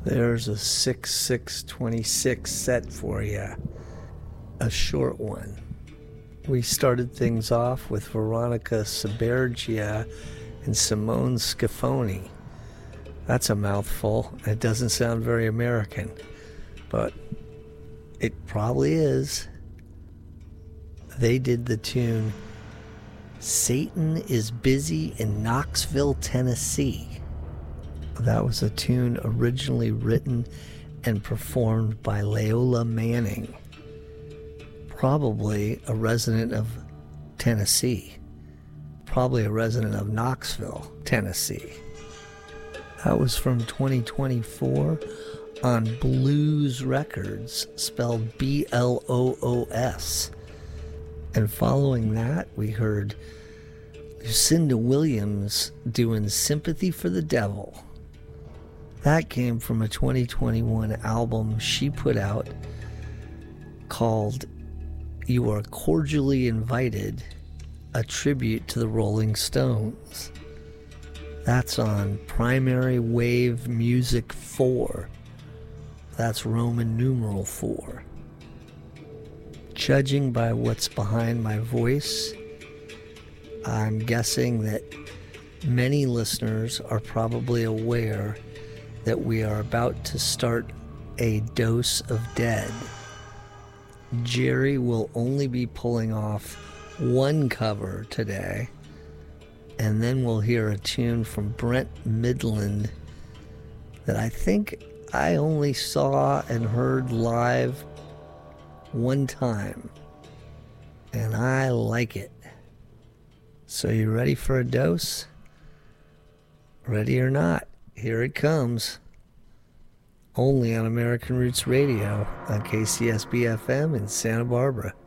There's a 6/6/26 set for you. A short one. We started things off with Veronica Sabergia and Simone Scafoni. That's a mouthful. It doesn't sound very American, but it probably is. They did the tune Satan is Busy in Knoxville, Tennessee. That was a tune originally written and performed by Leola Manning, probably a resident of Tennessee, probably a resident of Knoxville, Tennessee. That was from 2024 on Blues Records, spelled B-L-O-O-S. And following that, we heard Lucinda Williams doing Sympathy for the Devil. That came from a 2021 album she put out called You Are Cordially Invited, a tribute to the Rolling Stones. That's on Primary Wave Music 4. That's Roman numeral 4. Judging by what's behind my voice, I'm guessing that many listeners are probably aware that we are about to start a dose of dead. Jerry will only be pulling off one cover today, and then we'll hear a tune from Brent Midland that I think I only saw and heard live one time, and I like it. So you ready for a dose? Ready or not, here it comes. Only on American Roots Radio on KCSB FM in Santa Barbara.